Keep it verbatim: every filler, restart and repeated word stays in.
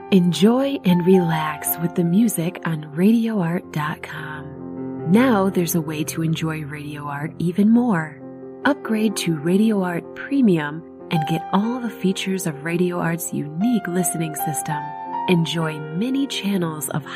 Enjoy and relax with the music on radio art dot com. Now there's a way to enjoy Radio Art even more. Upgrade to Radio Art Premium and get all the features of Radio Art's unique listening system. Enjoy many channels of